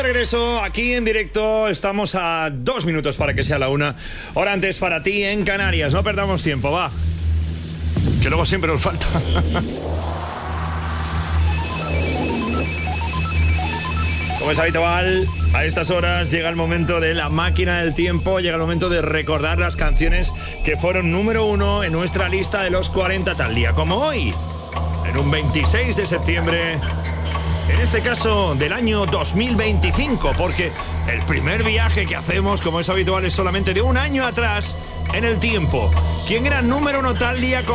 Regreso aquí en directo, estamos a 2 minutos para que sea la 1 hora antes para ti en Canarias. No perdamos tiempo, va, que luego siempre nos falta. Como es habitual, a estas horas llega el momento de la máquina del tiempo, llega el momento de recordar las canciones que fueron número 1 en nuestra lista de los 40 tal día como hoy, en un 26 de septiembre. En este caso, del año 2025, porque el primer viaje que hacemos, como es habitual, es solamente de un año atrás en el tiempo. ¿Quién era número 1 tal día?